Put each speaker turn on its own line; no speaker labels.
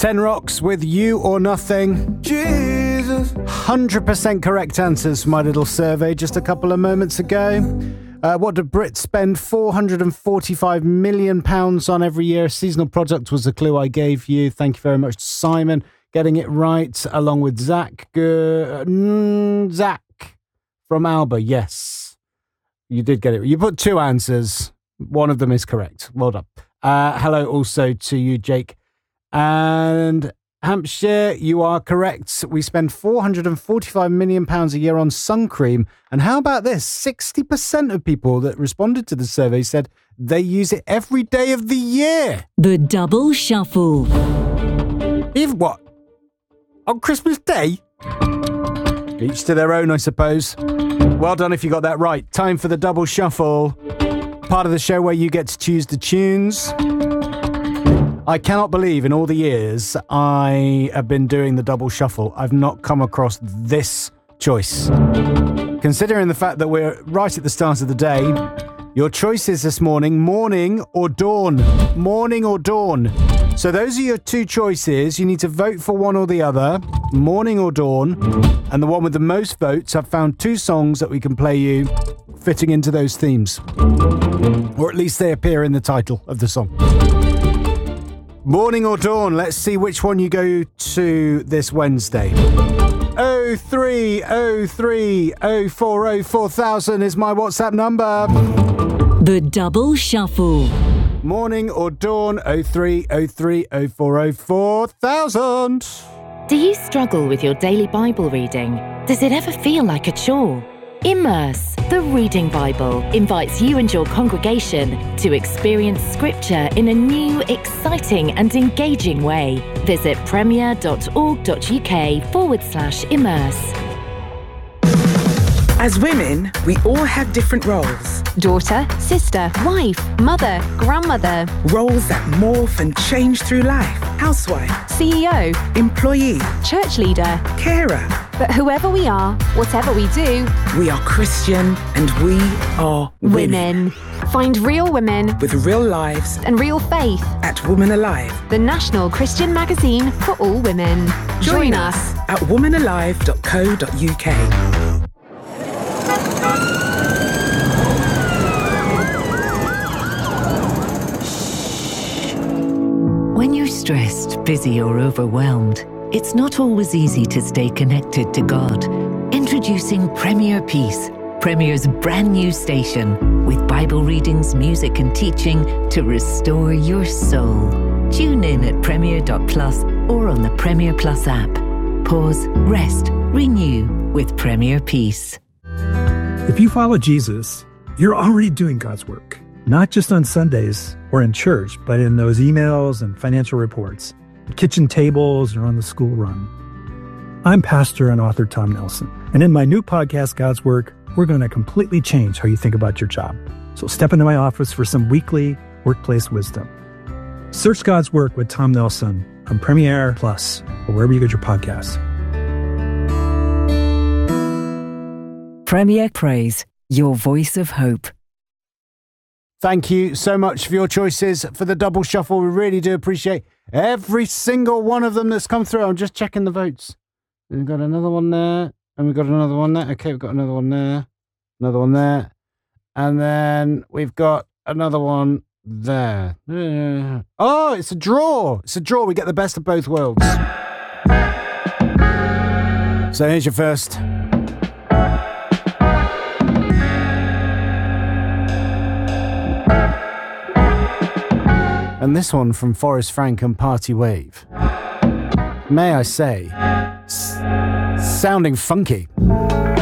10 Rocks with You or Nothing.
Jesus.
100% correct answers for my little survey just a couple of moments ago. What do Brits spend £445 million on every year? Seasonal product was the clue I gave you. Thank you very much to Simon getting it right, along with Zach. Zach from Alba, yes. You did get it. You put two answers. One of them is correct. Well done. Hello also to you, Jake. And Hampshire, you are correct. We spend £445 million a year on sun cream. And how about this? 60% of people that responded to the survey said they use it every day of the year.
The Double Shuffle.
Even what? On Christmas Day? Each to their own, I suppose. Well done if you got that right. Time for the Double Shuffle. Part of the show where you get to choose the tunes. I cannot believe in all the years I have been doing the Double Shuffle, I've not come across this choice. Considering the fact that we're right at the start of the day, your choices this morning, morning or dawn. Morning or dawn. So those are your two choices. You need to vote for one or the other, morning or dawn. And the one with the most votes, I've found two songs that we can play you fitting into those themes. Or at least they appear in the title of the song. Morning or dawn, let's see which one you go to this Wednesday. 0303 040 4000 is my WhatsApp number.
The Double Shuffle.
Morning or dawn, 0303 040 4000.
Do you struggle with your daily Bible reading? Does it ever feel like a chore? Immerse, the Reading Bible, invites you and your congregation to experience Scripture in a new, exciting and engaging way. Visit premier.org.uk/immerse.
As women, we all have different roles.
Daughter, sister, wife, mother, grandmother.
Roles that morph and change through life. Housewife,
CEO,
employee,
church leader.
carer.
But whoever we are, whatever we do,
We are Christian and we are women.
Find real women
With real lives
and real faith.
at Woman Alive.
The national Christian magazine for all women. Join us.
at womanalive.co.uk.
When you're stressed, busy or overwhelmed, it's not always easy to stay connected to God. Introducing Premier Peace, Premier's brand new station, with Bible readings, music and teaching to restore your soul. Tune in at premier.plus or on the Premier Plus app. Pause, rest, renew with Premier Peace.
If you follow Jesus, you're already doing God's work, not just on Sundays or in church, but in those emails and financial reports, kitchen tables, or on the school run. I'm pastor and author Tom Nelson, and in my new podcast, God's Work, we're going to completely change how you think about your job. So step into my office for some weekly workplace wisdom. Search God's Work with Tom Nelson on Premier Plus or wherever you get your podcasts.
Premier Praise, your voice of hope.
Thank you so much for your choices for the Double Shuffle. We really do appreciate every single one of them that's come through. I'm just checking the votes. We've got another one there, and we've got another one there. Okay, we've got another one there, another one there, and then we've got another one there. Oh, it's a draw. It's a draw. We get the best of both worlds. So here's your first. And this one from Forrest Frank and Party Wave. May I say, sounding funky.